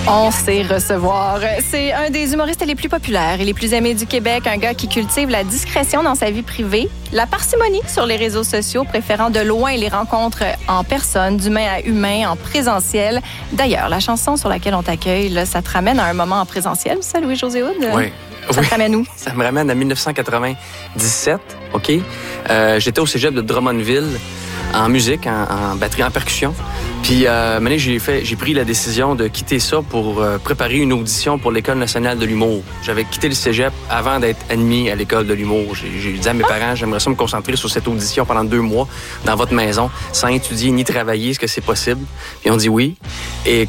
On sait recevoir. C'est un des humoristes les plus populaires et les plus aimés du Québec, un gars qui cultive la discrétion dans sa vie privée, la parcimonie sur les réseaux sociaux, préférant de loin les rencontres en personne, d'humain à humain, en présentiel. D'ailleurs, la chanson sur laquelle on t'accueille, là, ça te ramène à un moment en présentiel, ça, Louis-José Hood? Oui. Ça te ramène où? Ça me ramène à 1997, OK? J'étais au cégep de Drummondville en musique, en batterie, en percussion. Puis, maintenant, j'ai pris la décision de quitter ça pour préparer une audition pour l'École nationale de l'humour. J'avais quitté le cégep avant d'être admis à l'École de l'humour. J'ai dit à mes parents, j'aimerais ça me concentrer sur cette audition pendant 2 mois dans votre maison, sans étudier ni travailler. Est-ce que c'est possible? Puis, on dit oui. Et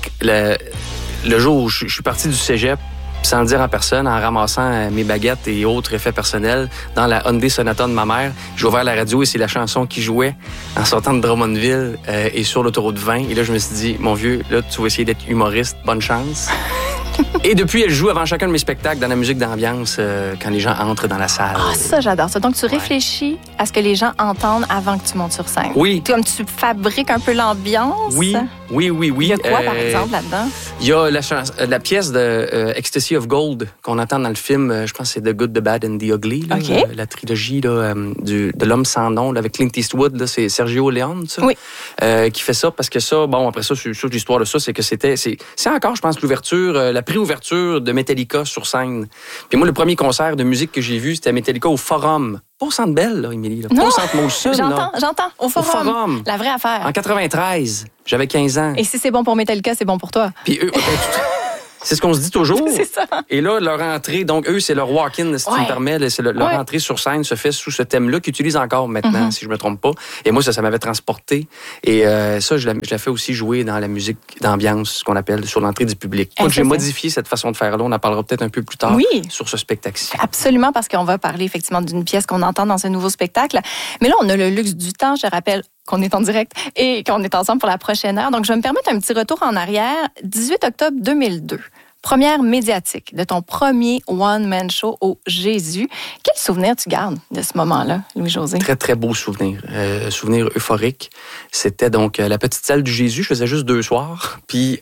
le jour où je suis parti du cégep, sans le dire en personne, en ramassant mes baguettes et autres effets personnels dans la Hyundai Sonata de ma mère. J'ai ouvert la radio et c'est la chanson qui jouait en sortant de Drummondville et sur l'autoroute 20. Et là, je me suis dit, mon vieux, là, tu vas essayer d'être humoriste. Bonne chance. Et depuis, elle joue avant chacun de mes spectacles dans la musique d'ambiance quand les gens entrent dans la salle. Ah, ça, j'adore ça. Donc, tu réfléchis à ce que les gens entendent avant que tu montes sur scène. Oui. Comme tu fabriques un peu l'ambiance. Oui. Il y a quoi, par exemple, là-dedans? Il y a la pièce de Ecstasy of Gold qu'on entend dans le film, je pense que c'est The Good, The Bad and The Ugly. Là, okay. La trilogie là, de l'homme sans nom là, avec Clint Eastwood. Là, c'est Sergio Leone, ça, oui. Qui fait ça parce que ça, bon, après ça, sur l'histoire de ça, c'est que c'est encore, je pense, l'ouverture, la préouverture de Metallica sur scène. Puis moi, le premier concert de musique que j'ai vu, c'était Metallica au Forum. Pas au Centre Bell, là, Émilie. Pas au Centre Molson. J'entends. Au Forum. La vraie affaire. En 93. J'avais 15 ans. Et si c'est bon pour Metallica, c'est bon pour toi. Puis eux, c'est ce qu'on se dit toujours. C'est ça. Et là, leur entrée, donc eux, c'est leur walk-in, si tu me permets. C'est leur entrée sur scène se fait sous ce thème-là qu'ils utilisent encore maintenant, si je me trompe pas. Et moi, ça m'avait transporté. Et ça, je la fais aussi jouer dans la musique d'ambiance, ce qu'on appelle sur l'entrée du public. Donc, j'ai modifié cette façon de faire-là. On en parlera peut-être un peu plus tard sur ce spectacle-ci. Absolument, parce qu'on va parler effectivement d'une pièce qu'on entend dans ce nouveau spectacle. Mais là, on a le luxe du temps, je rappelle, qu'on est en direct et qu'on est ensemble pour la prochaine heure. Donc, je vais me permettre un petit retour en arrière. 18 octobre 2002. Première médiatique de ton premier one-man show au Jésus. Quel souvenir tu gardes de ce moment-là, Louis-José? Très, très beau souvenir. Souvenir euphorique. C'était donc la petite salle du Jésus. Je faisais juste 2 soirs. Puis,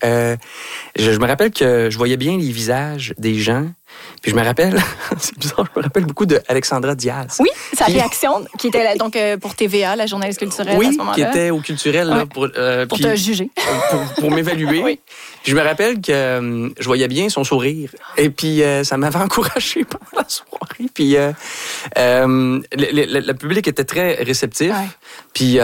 je me rappelle que je voyais bien les visages des gens. Puis je me rappelle, c'est bizarre, je me rappelle beaucoup de Alexandra Diaz. Oui, sa réaction, qui était là, donc pour TVA, la journaliste culturelle à ce moment-là. Oui, qui était au culturel là, pour te juger. Pour m'évaluer. Oui. Puis je me rappelle que je voyais bien son sourire. Et puis ça m'avait encouragé pendant la soirée. Puis le public était très réceptif. Ouais. Puis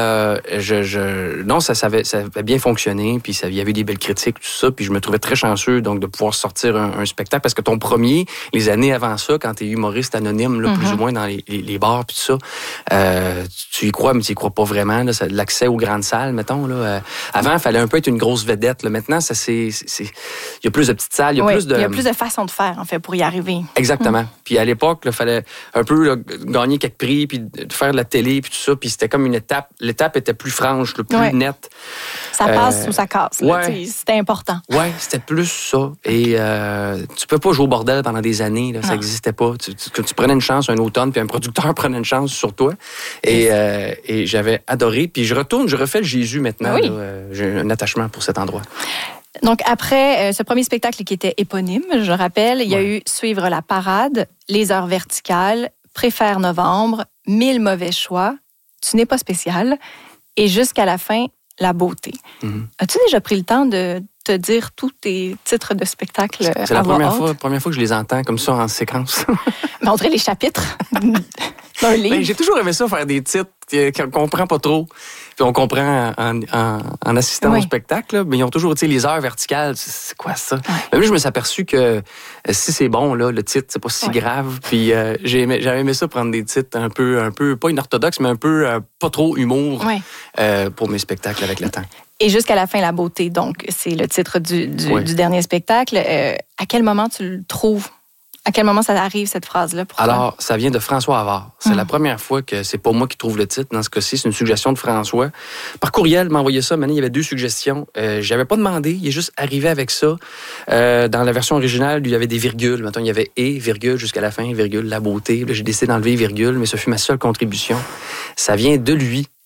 non, ça avait bien fonctionné. Puis il y avait des belles critiques, tout ça. Puis je me trouvais très chanceux donc de pouvoir sortir un spectacle parce que ton premier, les années avant ça, quand t'es humoriste anonyme, là, plus ou moins dans les bars puis tout ça, tu y crois, mais tu y crois pas vraiment. Là, l'accès aux grandes salles, mettons. Là, avant, il fallait un peu être une grosse vedette. Là. Maintenant, il y a plus de petites salles, il y a plus de façons de faire, en fait, pour y arriver. Exactement. Puis à l'époque, il fallait un peu là, gagner quelques prix, puis faire de la télé, puis tout ça. Puis c'était comme une étape. L'étape était plus franche, plus nette. Ça passe ou ça casse. Là, c'était important. Oui, c'était plus ça. Et tu peux pas jouer au bordel pendant des années. Là, ça n'existait pas. Tu prenais une chance un automne, puis un producteur prenait une chance sur toi. Et j'avais adoré. Puis je refais le Jésus maintenant. Oui. Là, j'ai un attachement pour cet endroit. Donc, après ce premier spectacle qui était éponyme, je rappelle, il y a eu Suivre la parade, Les heures verticales, Préfère novembre, 1000 mauvais choix, Tu n'es pas spécial, et jusqu'à la fin, La beauté. Mm-hmm. As-tu déjà pris le temps de te dire tous tes titres de spectacle à voix haute? C'est la première fois que je les entends comme ça en séquence. Mais on dirait les chapitres d'un livre. Ben, j'ai toujours aimé ça, faire des titres qu'on comprend pas trop. Puis on comprend en assistant au spectacle. Là, mais ils ont toujours, tu sais, les heures verticales. C'est quoi ça? Ouais. Même je me suis aperçu que si c'est bon, là, le titre, c'est pas si grave. Puis j'avais aimé ça, prendre des titres un peu pas inorthodoxes, mais un peu pas trop humour pour mes spectacles avec le temps. Et jusqu'à la fin, La beauté, donc, c'est le titre du dernier spectacle. À quel moment tu le trouves? À quel moment ça arrive, cette phrase-là? Alors, ça vient de François Havard. C'est la première fois que c'est pas moi qui trouve le titre. Dans ce cas-ci, c'est une suggestion de François. Par courriel, il m'a envoyé ça. Maintenant, il y avait 2 suggestions. J'avais pas demandé. Il est juste arrivé avec ça. Dans la version originale, il y avait des virgules. Maintenant, il y avait « et », virgule, jusqu'à la fin, virgule, La beauté. Là, j'ai décidé d'enlever virgule, mais ce fut ma seule contribution. Ça vient de lui.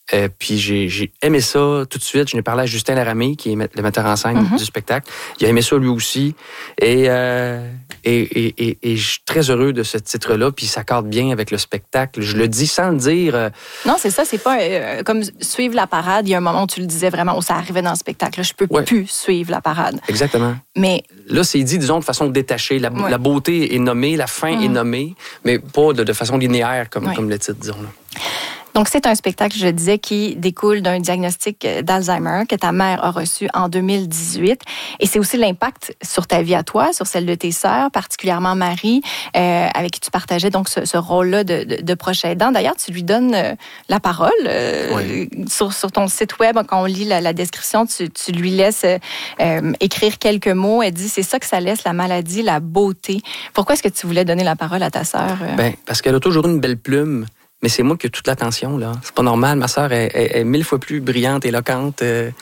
Puis j'ai aimé ça tout de suite. Je n'ai parlé à Justin Laramie, qui est le metteur en scène du spectacle. Il a aimé ça lui aussi. Et je suis très heureux de ce titre-là. Puis ça cadre bien avec le spectacle. Je le dis sans le dire. Non, c'est ça. C'est pas comme suivre la parade. Il y a un moment où tu le disais vraiment, où ça arrivait dans le spectacle. Là, je peux plus suivre la parade. Exactement. Mais là, c'est dit, disons, de façon détachée. La beauté est nommée, la fin est nommée, mais pas de façon linéaire, comme le titre, disons. Là. Donc, c'est un spectacle, je disais, qui découle d'un diagnostic d'Alzheimer que ta mère a reçu en 2018. Et c'est aussi l'impact sur ta vie à toi, sur celle de tes sœurs, particulièrement Marie, avec qui tu partageais donc ce rôle-là de proche aidant. D'ailleurs, tu lui donnes la parole sur ton site web. Quand on lit la description, tu lui laisses écrire quelques mots. Elle dit, c'est ça que ça laisse, la maladie, la beauté. Pourquoi est-ce que tu voulais donner la parole à ta sœur? Parce qu'elle a toujours une belle plume. Mais c'est moi qui ai toute l'attention, là. C'est pas normal. Ma sœur est 1000 fois plus brillante, éloquente,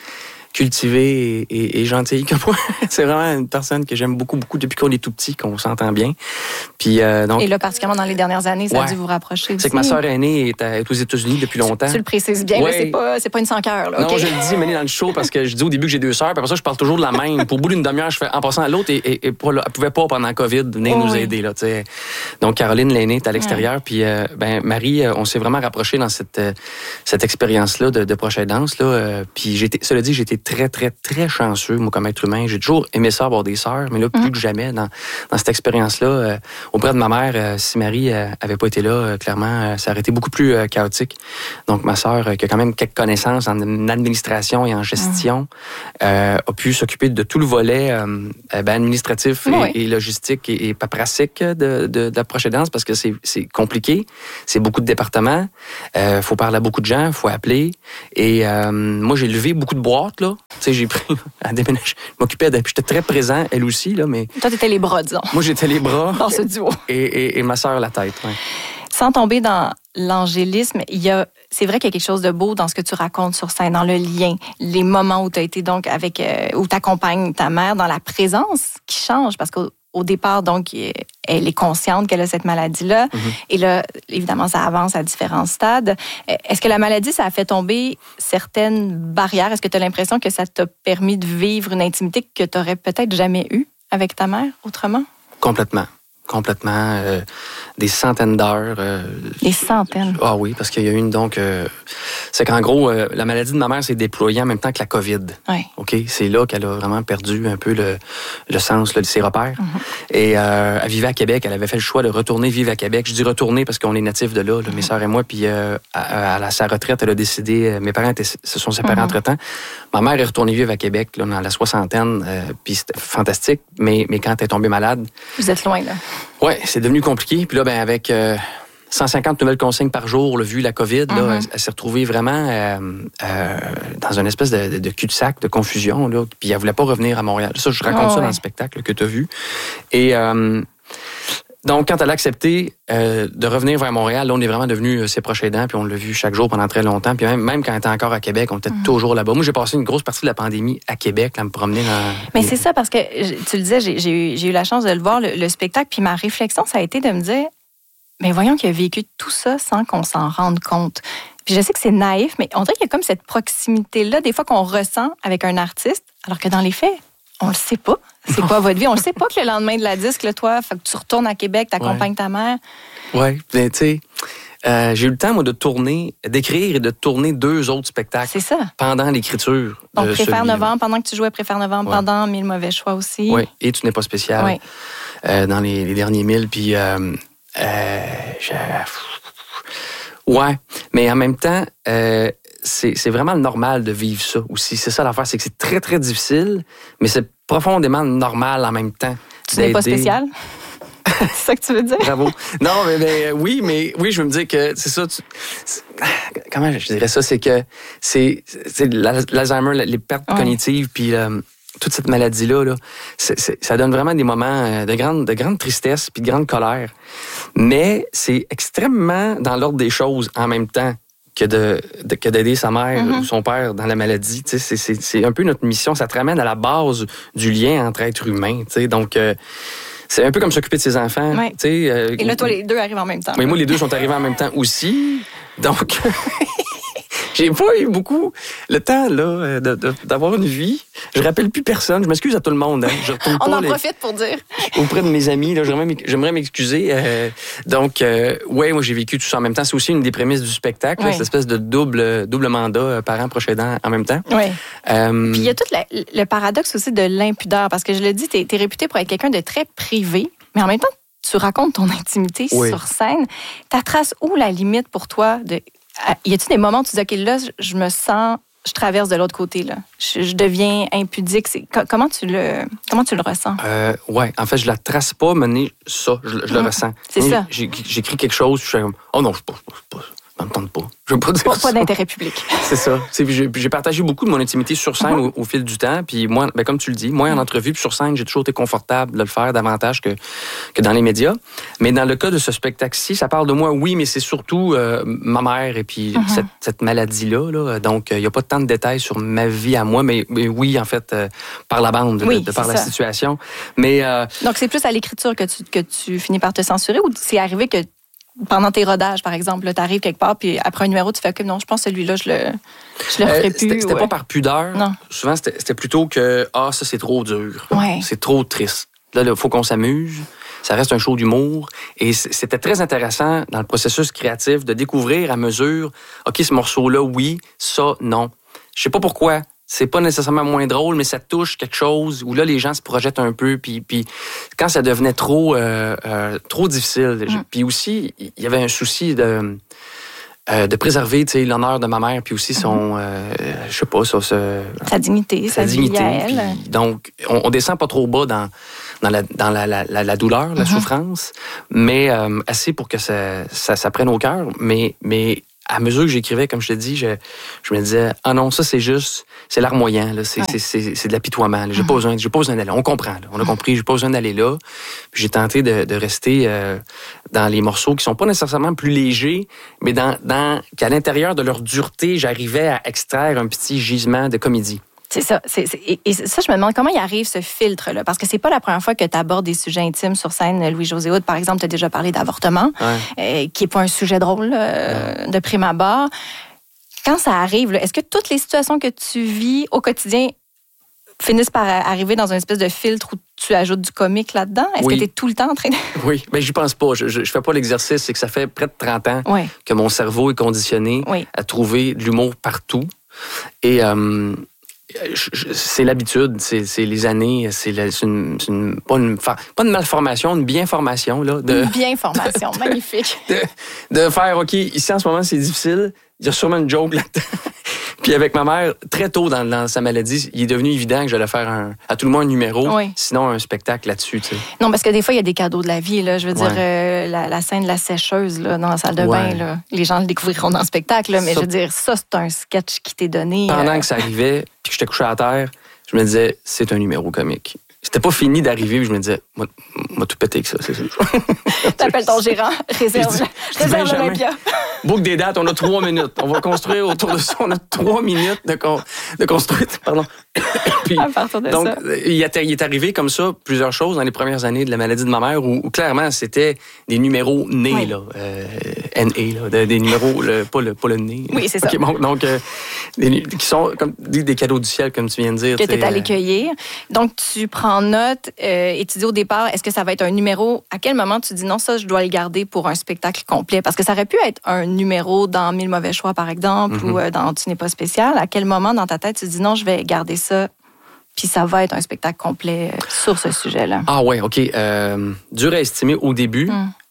cultivée et gentille que moi. C'est vraiment une personne que j'aime beaucoup, beaucoup depuis qu'on est tout petit, qu'on s'entend bien. Puis, donc, et là, particulièrement dans les dernières années, ça a dû vous rapprocher aussi. C'est que ma sœur aînée est aux États-Unis depuis longtemps. Tu le précises bien, là, c'est pas une sans cœur. Non, je le dis, Mélie, dans le show, parce que je dis au début que j'ai 2 sœurs, puis après ça, je parle toujours de la même. Pour bout d'une demi-heure, je fais en passant à l'autre, et elle pouvait pas, pendant la COVID, venir nous aider, là, tu sais. Donc, Caroline, l'aînée, est à l'extérieur, puis Marie, on s'est vraiment rapprochés dans cette expérience-là de proche aidance, là. Puis, cela dit, j'étais très, très, très chanceux, moi, comme être humain. J'ai toujours aimé ça, avoir des sœurs, mais là, plus que jamais, dans cette expérience-là, auprès de ma mère, si Marie avait pas été là, clairement, ça aurait été beaucoup plus chaotique. Donc, ma sœur, qui a quand même quelques connaissances en administration et en gestion, a pu s'occuper de tout le volet administratif et logistique et paperassique de la proche aidance, parce que c'est compliqué, c'est beaucoup de départements, faut parler à beaucoup de gens, faut appeler. Et moi, j'ai levé beaucoup de boîtes, là. Tu sais, j'ai pris à déménager. Je m'occupais j'étais très présent, elle aussi, là, mais... Toi, t'étais les bras, disons. Moi, j'étais les bras. Dans ce duo. Et ma sœur, la tête, ouais. Sans tomber dans l'angélisme, c'est vrai qu'il y a quelque chose de beau dans ce que tu racontes sur scène, dans le lien, les moments où tu as été donc où tu accompagnes ta mère, dans la présence qui change, parce qu'au départ, donc, elle est consciente qu'elle a cette maladie-là. Et là, évidemment, ça avance à différents stades. Est-ce que la maladie, ça a fait tomber certaines barrières? Est-ce que tu as l'impression que ça t'a permis de vivre une intimité que tu n'aurais peut-être jamais eue avec ta mère autrement? Complètement. Des centaines d'heures. Des centaines? Ah oui, parce qu'il y a eu c'est qu'en gros, la maladie de ma mère s'est déployée en même temps que la COVID. Oui. OK? C'est là qu'elle a vraiment perdu un peu le sens de ses repères. Et elle vivait à Québec. Elle avait fait le choix de retourner vivre à Québec. Je dis retourner parce qu'on est natifs de là, mes sœurs et moi. Puis à sa retraite, elle a décidé... mes parents se sont séparés entre-temps. Ma mère est retournée vivre à Québec là, dans la soixantaine. Puis c'était fantastique. Mais quand elle est tombée malade... Vous êtes loin, là. Oui, c'est devenu compliqué. Puis là, avec 150 nouvelles consignes par jour, là, vu la COVID, là, elle s'est retrouvée vraiment dans une espèce de cul-de-sac, de confusion. Là, puis elle voulait pas revenir à Montréal. Ça, je raconte ça dans le spectacle là, que tu as vu. Et donc, quand elle a accepté de revenir vers Montréal, là, on est vraiment devenus ses proches aidants, puis on l'a vu chaque jour pendant très longtemps. Puis même quand elle était encore à Québec, on était toujours là-bas. Moi, j'ai passé une grosse partie de la pandémie à Québec, à me promener dans... Mais c'est ça, parce que, tu le disais, j'ai eu la chance de le voir, le spectacle, puis ma réflexion, ça a été de me dire, mais voyons qu'il a vécu tout ça sans qu'on s'en rende compte. Puis je sais que c'est naïf, mais on dirait qu'il y a comme cette proximité-là, des fois qu'on ressent avec un artiste, alors que dans les faits, on le sait pas. C'est quoi votre vie? On le sait pas que le lendemain de la disque, là, toi, faut que tu retournes à Québec, t'accompagnes ta mère. Oui, mais tu sais, j'ai eu le temps, moi, d'écrire et de tourner 2 autres spectacles. C'est ça. Pendant l'écriture. Donc, Préfère Novembre, pendant que tu jouais Préfère Novembre, pendant 1000 mauvais choix aussi. Oui, et Tu n'es pas spécial. Oui. Dans les derniers 1000, puis... ouais, mais en même temps... c'est vraiment normal de vivre ça aussi. C'est ça l'affaire, c'est que c'est très, très difficile, mais c'est profondément normal en même temps. Tu n'es pas spécial? C'est ça que tu veux dire? Bravo. Non, mais oui, je veux me dire que c'est ça. Comment je dirais ça? C'est que c'est l'Alzheimer, les pertes cognitives, puis toute cette maladie-là, là, ça donne vraiment des moments de grande tristesse puis de grande colère. Mais c'est extrêmement dans l'ordre des choses en même temps que d'aider sa mère ou son père dans la maladie. C'est un peu notre mission. Ça te ramène à la base du lien entre êtres humains. Donc, c'est un peu comme s'occuper de ses enfants. Ouais. Et là, toi, les deux arrivent en même temps. Mais moi, les deux sont arrivés en même temps aussi. Donc... J'ai pas eu beaucoup le temps là d'avoir une vie. Je rappelle plus personne. Je m'excuse à tout le monde. Hein. Je retourne On pas en profite pour dire. auprès de mes amis. Là, j'aimerais m'excuser. Donc, ouais, moi j'ai vécu tout ça en même temps. C'est aussi une des prémices du spectacle. Cette espèce de double mandat parent proche aidant en même temps. Oui. Puis il y a tout le paradoxe aussi de l'impudeur, parce que je le dis, t'es réputé pour être quelqu'un de très privé, mais en même temps, tu racontes ton intimité sur scène. Ta trace où la limite pour toi? Y a-t-il des moments où tu dis, OK, là, je traverse de l'autre côté, là. Je deviens impudique. Comment tu le ressens? Ouais, en fait, je la trace pas, mais ça, je le ressens. C'est ça. J'écris quelque chose, je suis comme, oh non, je ça me tente pas. Je veux pas dire ça. Pas d'intérêt public. C'est ça. J'ai partagé beaucoup de mon intimité sur scène au fil du temps. Puis moi, comme tu le dis, moi en entrevue puis sur scène, j'ai toujours été confortable de le faire davantage que dans les médias. Mais dans le cas de ce spectacle-ci, ça parle de moi, oui, mais c'est surtout ma mère et puis cette maladie-là. Là. Donc, il n'y a pas tant de détails sur ma vie à moi, mais oui, en fait, par la bande, par la situation. Mais donc, c'est plus à l'écriture que tu finis par te censurer, ou c'est arrivé que pendant tes rodages, par exemple, tu arrives quelque part, puis après un numéro, tu fais OK, non, je pense que celui-là, je le referai plus. C'était pas par pudeur. Non. Souvent, c'était plutôt que ça, c'est trop dur. Ouais. C'est trop triste. Là, il faut qu'on s'amuse. Ça reste un show d'humour. Et c'était très intéressant dans le processus créatif de découvrir à mesure, OK, ce morceau-là, oui, ça, non. Je sais pas pourquoi. C'est pas nécessairement moins drôle, mais ça touche quelque chose où là, les gens se projettent un peu. Puis quand ça devenait trop difficile. Puis aussi, il y avait un souci de préserver l'honneur de ma mère, puis aussi son, je sais pas, sa dignité, sa dignité. Puis, donc, on descend pas trop bas dans la douleur, la souffrance, mais assez pour que ça prenne au cœur. Mais à mesure que j'écrivais, comme je te dis, je me disais, ah non, ça c'est larmoyant, là, c'est de l'apitoiement. J'ai pas besoin d'aller là. On comprend, là. On a compris, j'ai pas besoin d'aller là. Puis j'ai tenté de rester dans les morceaux qui sont pas nécessairement plus légers, mais qu'à l'intérieur de leur dureté, j'arrivais à extraire un petit gisement de comédie. C'est ça. Et ça, je me demande comment il arrive ce filtre-là. Parce que c'est pas la première fois que tu abordes des sujets intimes sur scène. Louis-José Hood, par exemple, tu as déjà parlé d'avortement, qui est pas un sujet drôle de prime abord. Quand ça arrive, est-ce que toutes les situations que tu vis au quotidien finissent par arriver dans une espèce de filtre où tu ajoutes du comique là-dedans? Est-ce que tu es tout le temps en train de... Oui, mais j'y pense pas. Je fais pas l'exercice. C'est que ça fait près de 30 ans que mon cerveau est conditionné à trouver de l'humour partout. Et... c'est l'habitude, c'est les années, pas une malformation, une bien-formation. Là, une bien-formation, magnifique. De faire, OK, ici en ce moment c'est difficile, il y a sûrement une joke là-dedans. Puis avec ma mère, très tôt dans sa maladie, il est devenu évident que j'allais faire à tout le moins un numéro, sinon un spectacle là-dessus. Tu sais. Non, parce que des fois, il y a des cadeaux de la vie. Là. Je veux dire, la scène de la sécheuse là, dans la salle de bain, là, les gens le découvriront dans le spectacle, là, mais je veux dire, ça, c'est un sketch qui t'est donné. Pendant que ça arrivait, puis que j'étais couché à terre, je me disais, c'est un numéro comique. C'était pas fini d'arriver, puis je me disais, moi tout pété avec ça, c'est ça. T'appelles ton gérant, réserve l'Olympia. Boucle des dates, on a 3 minutes. On va construire autour de ça, on a 3 minutes de construire, pardon. Puis, à partir de donc, ça. Il est arrivé comme ça plusieurs choses dans les premières années de la maladie de ma mère où clairement, c'était des numéros nés, là, NA, là, des numéros, pas le nez. Oui, c'est ça. Okay, bon, donc, qui sont comme des cadeaux du ciel, comme tu viens de dire. Que tu es allé cueillir. Donc, tu prends note et tu dis au départ, est-ce que ça va être un numéro? À quel moment tu dis non, ça, je dois le garder pour un spectacle complet? Parce que ça aurait pu être un numéro dans 1000 mauvais choix, par exemple, ou dans Tu n'es pas spécial. À quel moment dans ta tête tu dis non, je vais garder ça, puis ça va être un spectacle complet sur ce sujet-là? Ah ouais, OK. Dur à estimer au début.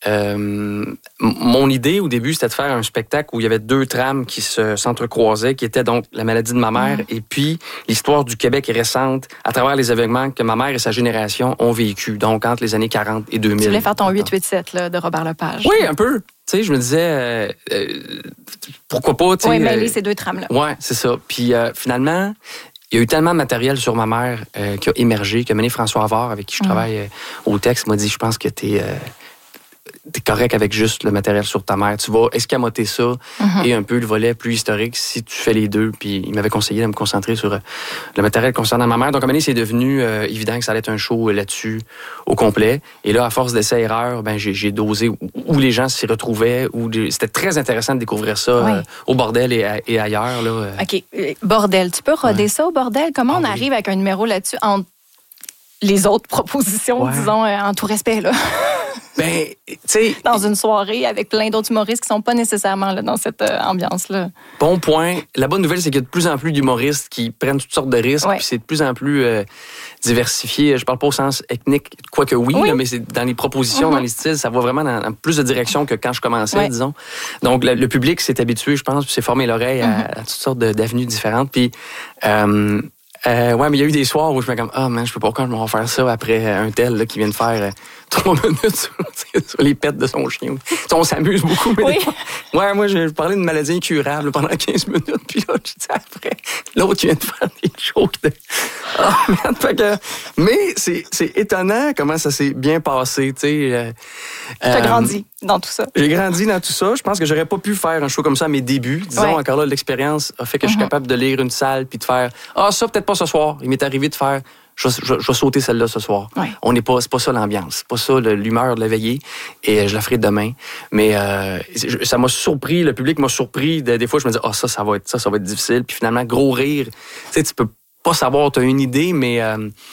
Mon idée au début, c'était de faire un spectacle où il y avait 2 trames qui s'entrecroisaient, qui étaient donc la maladie de ma mère et puis l'histoire du Québec récente à travers les événements que ma mère et sa génération ont vécu, donc entre les années 40 et 2000. Tu voulais faire ton 887 là, de Robert Lepage. Oui, un peu. Tu sais, je me disais, pourquoi pas, tu sais. Oui, mêler ces 2 trames-là. Oui, c'est ça. Puis finalement... Il y a eu tellement de matériel sur ma mère qui a émergé, que François Havard, avec qui je travaille au texte, m'a dit, je pense que t'es correct avec juste le matériel sur ta mère. Tu vas escamoter ça et un peu le volet plus historique si tu fais les deux. Puis il m'avait conseillé de me concentrer sur le matériel concernant ma mère. Donc, à un moment donné, c'est devenu évident que ça allait être un show là-dessus au complet. Et là, à force d'essais-erreurs, j'ai dosé où les gens s'y retrouvaient. C'était très intéressant de découvrir ça au bordel et ailleurs. Là. OK. Bordel. Tu peux roder ça au bordel? Comment on arrive avec un numéro là-dessus entre les autres propositions, disons, en tout respect, là? Ben, tu sais... Dans une soirée avec plein d'autres humoristes qui sont pas nécessairement là, dans cette ambiance-là. Bon point. La bonne nouvelle, c'est qu'il y a de plus en plus d'humoristes qui prennent toutes sortes de risques, puis c'est de plus en plus diversifié. Je parle pas au sens ethnique, quoique oui. Là, mais c'est dans les propositions, dans les styles, ça va vraiment dans plus de directions que quand je commençais, disons. Donc, le public s'est habitué, je pense, puis s'est formé l'oreille à toutes sortes d'avenues différentes. Puis... mais il y a eu des soirs où je me dis comme je peux pas quand je vais faire ça après un tel là, qui vient de faire 3 minutes sur les pets de son chien. On s'amuse beaucoup, mais moi je parlais d'une maladie incurable pendant 15 minutes, puis là, je dis après, l'autre vient de faire des jokes de... merde, mais c'est étonnant comment ça s'est bien passé, tu sais. T'as grandi dans tout ça. J'ai grandi dans tout ça. Je pense que j'aurais pas pu faire un show comme ça à mes débuts. Disons, encore là, l'expérience a fait que je suis capable de lire une salle puis de faire ça, peut-être pas ce soir. Il m'est arrivé de faire je vais sauter celle-là ce soir. C'est pas ça l'ambiance. C'est pas ça l'humeur de la veillée. Et je la ferai demain. Mais ça m'a surpris. Le public m'a surpris. Des fois, je me dis, ça va être difficile. Puis finalement, gros rire. Tu sais, tu peux pas savoir, tu as une idée, mais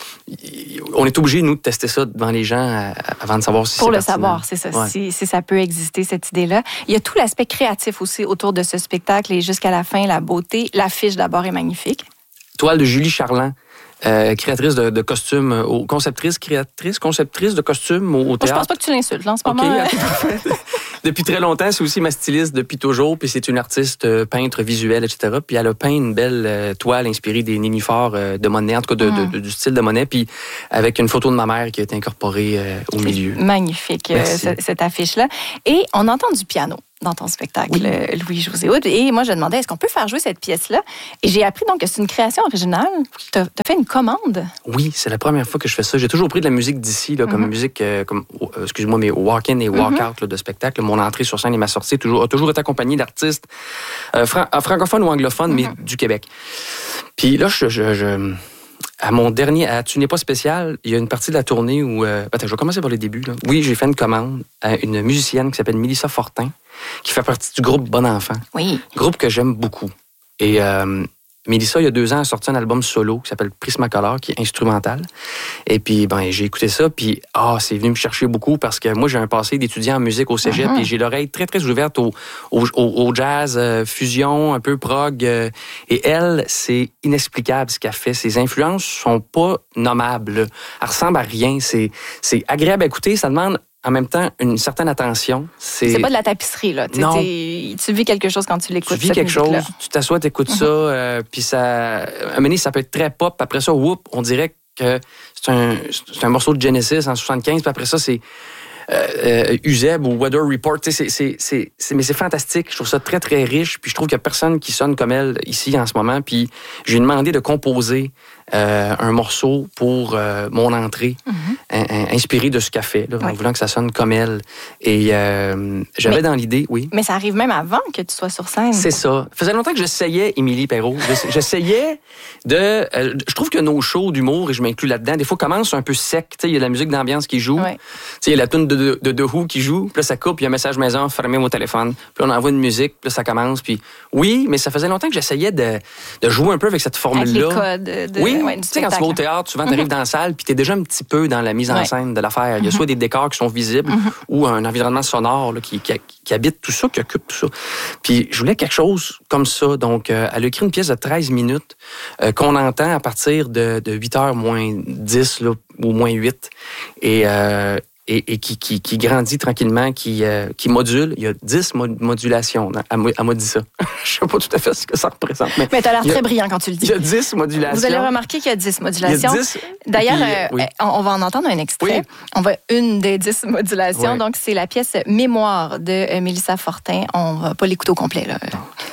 on est obligé, nous, de tester ça devant les gens avant de savoir si c'est pour le pertinent. savoir, c'est ça, si ça peut exister, cette idée-là. Il y a tout l'aspect créatif aussi autour de ce spectacle et jusqu'à la fin, la beauté. L'affiche, d'abord, est magnifique. Toile de Julie Charland. Créatrice de costumes, conceptrice de costumes au théâtre. Je pense pas que tu l'insultes, là, en ce moment. Depuis très longtemps, c'est aussi ma styliste depuis toujours, puis c'est une artiste peintre visuelle, etc. Puis elle a peint une belle toile inspirée des nénuphars de Monet, en tout cas du style de Monet, puis avec une photo de ma mère qui a été incorporée au milieu. Magnifique, cette affiche-là. Et on entend du piano dans ton spectacle, Louis-José Hood. Et moi, je demandais, est-ce qu'on peut faire jouer cette pièce-là? Et j'ai appris donc que c'est une création originale. Tu as fait une commande. Oui, c'est la première fois que je fais ça. J'ai toujours pris de la musique d'ici, là, comme musique, excuse-moi, mais walk-in et walk-out de spectacle. Mon entrée sur scène et ma sortie a toujours été accompagnée d'artistes francophones ou anglophones, mais du Québec. Puis là, à mon dernier, à Tu n'es pas spécial, il y a une partie de la tournée où... je vais commencer par le début. Là. Oui, j'ai fait une commande à une musicienne qui s'appelle Mélissa Fortin, qui fait partie du groupe Bon Enfant. Oui. Groupe que j'aime beaucoup. Et Mélissa, il y a 2 ans, a sorti un album solo qui s'appelle Prismacolor, qui est instrumental. Et puis, j'ai écouté ça, puis c'est venu me chercher beaucoup parce que moi, j'ai un passé d'étudiant en musique au cégep, et j'ai l'oreille très, très ouverte au jazz, fusion, un peu prog. Et elle, c'est inexplicable ce qu'elle fait. Ses influences sont pas nommables. Elle ressemble à rien. C'est agréable à écouter, ça demande en même temps une certaine attention. C'est pas de la tapisserie, là. Non. Tu vis quelque chose quand tu l'écoutes. Tu vis quelque chose, tu t'assois, t'écoutes ça, puis ça... À un moment donné, ça peut être très pop. Après ça, on dirait que c'est un morceau de Genesis en 75, puis après ça, c'est Uzeb ou Weather Report. Mais c'est fantastique. Je trouve ça très, très riche, puis je trouve qu'il y a personne qui sonne comme elle ici en ce moment, puis j'ai demandé de composer un morceau pour mon entrée, inspiré de ce qu'elle fait, en voulant que ça sonne comme elle. Et j'avais dans l'idée, Mais ça arrive même avant que tu sois sur scène. C'est ça. Ça faisait longtemps que j'essayais, Émilie Perrault. J'essayais de... je trouve que nos shows d'humour, et je m'inclus là-dedans, des fois commencent un peu sec. Il y a la musique d'ambiance qui joue. Il y a la tune de The Who qui joue. Puis là, ça coupe, il y a un message maison, fermez mon téléphone. Puis là, on envoie une musique, puis là, ça commence. Puis oui, mais ça faisait longtemps que j'essayais de jouer un peu avec cette formule-là. Avec les codes oui, tu sais, quand tu vas au théâtre, souvent, tu arrives dans la salle, puis tu es déjà un petit peu dans la mise en scène de l'affaire. Il y a soit des décors qui sont visibles ou un environnement sonore là, qui habite tout ça, qui occupe tout ça. Puis je voulais quelque chose comme ça. Donc, elle a écrit une pièce de 13 minutes qu'on entend à partir de 8h moins 10 là, ou moins 8. Et qui grandit tranquillement, qui module. Il y a 10 modulations. Elle m'a dit ça. Je sais pas tout à fait ce que ça représente. Mais tu as l'air très brillant quand tu le dis. Il y a 10 modulations. Vous allez remarquer qu'il y a 10 modulations. D'ailleurs, on va en entendre un extrait. On va une des 10 modulations. Donc, c'est la pièce Mémoire de Mélissa Fortin. On va pas l'écouter au complet, là.